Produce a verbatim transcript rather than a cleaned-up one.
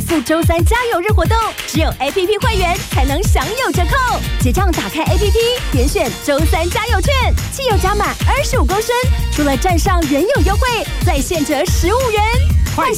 速周三加油日活动，只有 A P P 会员才能享有折扣。结账打开 A P P， 点选周三加油券，汽油加满二十五公升，除了站上原有优惠，再现折十五元。